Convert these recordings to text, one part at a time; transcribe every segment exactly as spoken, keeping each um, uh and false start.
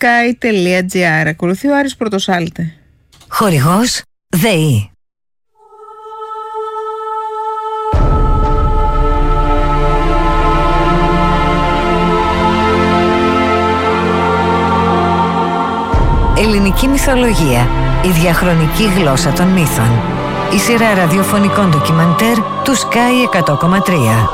sky τελεία gr. Ακολουθεί ο Άρης Πρωτοσάλτε. Χορηγός ΔΕΗ. Ελληνική μυθολογία. Η διαχρονική γλώσσα των μύθων. Η σειρά ραδιοφωνικών ντοκιμαντέρ του Sky εκατό κόμμα τρία.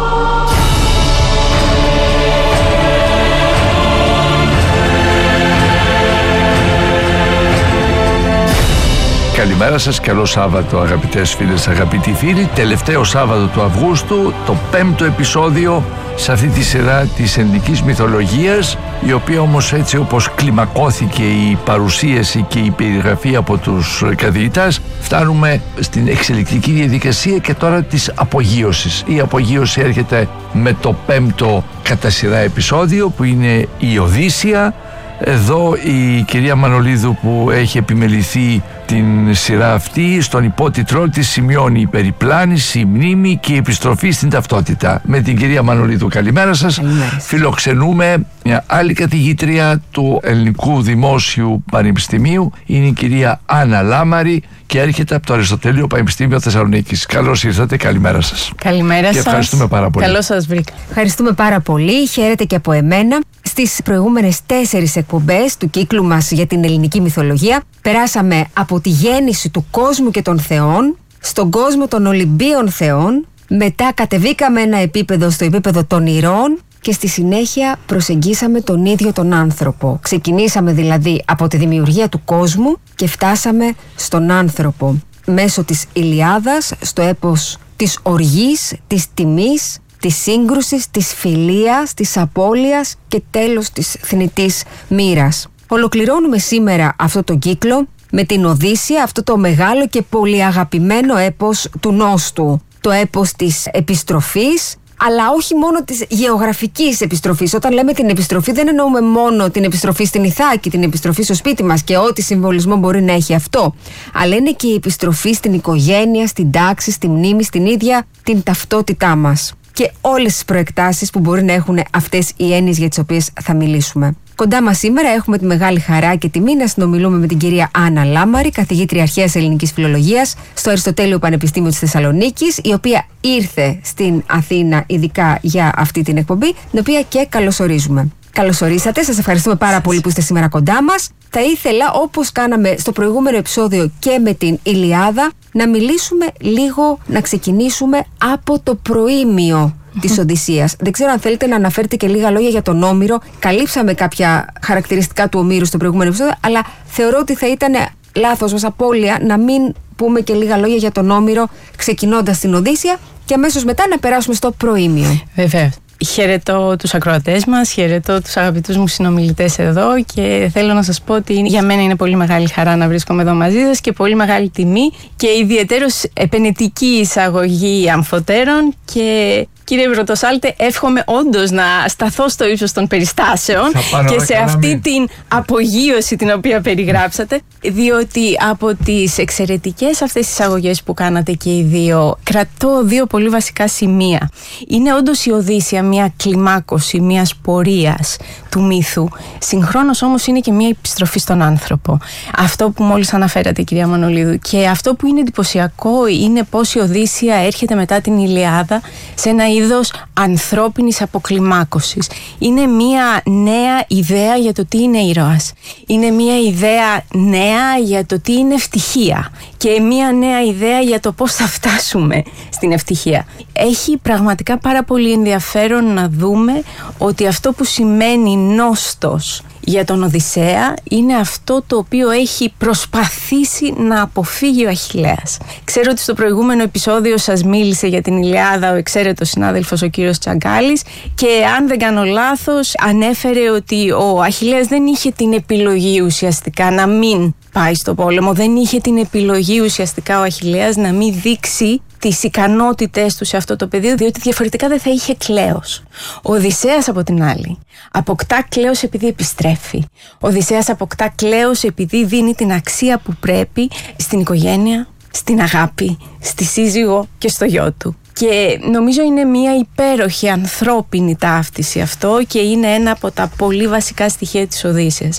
Καλημέρα σας, καλό Σάββατο αγαπητές φίλες, αγαπητοί φίλοι. Τελευταίο Σάββατο του Αυγούστου, το πέμπτο επεισόδιο σε αυτή τη σειρά της ελληνικής μυθολογίας, η οποία όμως έτσι όπως κλιμακώθηκε η παρουσίαση και η περιγραφή από τους καθηγητάς, φτάνουμε στην εξελικτική διαδικασία και τώρα της απογείωσης. Η απογείωση έρχεται με το πέμπτο κατά σειρά επεισόδιο, που είναι η Οδύσσεια. Εδώ η κυρία Μανολίδου, που έχει επιμεληθεί την σειρά αυτή, στον υπότιτλό της σημειώνει η περιπλάνηση, η μνήμη και η επιστροφή στην ταυτότητα. Με την κυρία Μανολίδου, καλημέρα σας. Καλημέρα. Φιλοξενούμε μια άλλη καθηγήτρια του Ελληνικού Δημόσιου Πανεπιστημίου, είναι η κυρία Άννα Λάμαρη και έρχεται από το Αριστοτέλειο Πανεπιστήμιο Θεσσαλονίκης. Καλώς ήρθατε, καλημέρα σας. Καλημέρα σας. Και ευχαριστούμε πάρα πολύ. Καλώς σας βρήκα. Ευχαριστούμε πάρα πολύ. Χαίρετε και από εμένα. Στις προηγούμενες τέσσερις εκπομπές του κύκλου μας για την ελληνική μυθολογία περάσαμε από τη γέννηση του κόσμου και των θεών στον κόσμο των Ολυμπίων θεών, μετά κατεβήκαμε ένα επίπεδο στο επίπεδο των ηρώων και στη συνέχεια προσεγγίσαμε τον ίδιο τον άνθρωπο. Ξεκινήσαμε δηλαδή από τη δημιουργία του κόσμου και φτάσαμε στον άνθρωπο μέσω της Ηλιάδας, στο έπος της οργής, της τιμής, της σύγκρουσης, της φιλίας, της απώλειας και τέλος της θνητής μοίρας. Ολοκληρώνουμε σήμερα αυτό το κύκλο με την Οδύσσεια, αυτό το μεγάλο και πολύ αγαπημένο έπος του Νόστου. Το έπος της επιστροφής, αλλά όχι μόνο της γεωγραφικής επιστροφής. Όταν λέμε την επιστροφή, δεν εννοούμε μόνο την επιστροφή στην Ιθάκη, την επιστροφή στο σπίτι μας και ό,τι συμβολισμό μπορεί να έχει αυτό. Αλλά είναι και η επιστροφή στην οικογένεια, στην τάξη, στη μνήμη, στην ίδια την ταυτότητά μας. Και όλες τις προεκτάσεις που μπορεί να έχουν αυτές οι έννοιες για τις οποίες θα μιλήσουμε. Κοντά μας σήμερα έχουμε τη μεγάλη χαρά και τιμή να συνομιλούμε με την κυρία Άννα Λάμαρη, καθηγήτρια αρχαίας ελληνικής φιλολογίας στο Αριστοτέλειο Πανεπιστήμιο της Θεσσαλονίκης, η οποία ήρθε στην Αθήνα ειδικά για αυτή την εκπομπή, την οποία και καλωσορίζουμε. Καλωσορίσατε, σας ευχαριστούμε πάρα πολύ που είστε σήμερα κοντά μας. Θα ήθελα, όπως κάναμε στο προηγούμενο επεισόδιο και με την Ηλιάδα, να μιλήσουμε λίγο, να ξεκινήσουμε από το προήμιο της Οδυσσίας. Δεν ξέρω αν θέλετε να αναφέρετε και λίγα λόγια για τον Όμηρο. Καλύψαμε κάποια χαρακτηριστικά του Ομήρου στο προηγούμενο επεισόδιο, αλλά θεωρώ ότι θα ήταν λάθος μας, απώλεια, να μην πούμε και λίγα λόγια για τον Όμηρο, ξεκινώντας την Οδύσσεια και αμέσως μετά να περάσουμε στο προήμιο. Βεβαίως. Χαιρετώ τους ακροατές μας, χαιρετώ τους αγαπητούς μου συνομιλητές εδώ και θέλω να σας πω ότι για μένα είναι πολύ μεγάλη χαρά να βρίσκομαι εδώ μαζί σας και πολύ μεγάλη τιμή και ιδιαίτερος επενετική εισαγωγή αμφωτέρων. Και κύριε Πρωτοσάλτε, εύχομαι όντως να σταθώ στο ύψος των περιστάσεων και σε αυτή την απογείωση την οποία περιγράψατε, διότι από τις εξαιρετικές αυτές τις εισαγωγές που κάνατε και οι δύο, κρατώ δύο πολύ βασικά σημεία. Είναι όντως η Οδύσσεια μια κλιμάκωση μιας πορείας του μύθου, συγχρόνως όμως είναι και μια επιστροφή στον άνθρωπο. Αυτό που μόλις αναφέρατε, κυρία Μανολίδου, και αυτό που είναι εντυπωσιακό είναι πως η Οδύσσεια έρχεται μετά την Ηλιάδα σε ένα είδος ανθρώπινης αποκλιμάκωσης. Είναι μια νέα ιδέα για το τι είναι ήρωας. Είναι μια ιδέα νέα για το τι είναι ευτυχία και μια νέα ιδέα για το πώς θα φτάσουμε στην ευτυχία. Έχει πραγματικά πάρα πολύ ενδιαφέρον να δούμε ότι αυτό που σημαίνει νόστος για τον Οδυσσέα είναι αυτό το οποίο έχει προσπαθήσει να αποφύγει ο Αχιλλέας. Ξέρω ότι στο προηγούμενο επεισόδιο σας μίλησε για την Ηλιάδα ο εξαίρετος συνάδελφος ο κύριος Τσαγκάλης και αν δεν κάνω λάθος ανέφερε ότι ο Αχιλλέας δεν είχε την επιλογή ουσιαστικά να μην πάει στο πόλεμο, δεν είχε την επιλογή ουσιαστικά ο Αχιλλέας να μην δείξει τις ικανότητες του σε αυτό το πεδίο, διότι διαφορετικά δεν θα είχε κλέος. Ο Οδυσσέας από την άλλη αποκτά κλέος επειδή επιστρέφει. Ο Οδυσσέας αποκτά κλέος επειδή δίνει την αξία που πρέπει στην οικογένεια, στην αγάπη, στη σύζυγο και στο γιο του. Και νομίζω είναι μια υπέροχη ανθρώπινη ταύτιση αυτό και είναι ένα από τα πολύ βασικά στοιχεία της Οδύσσειας.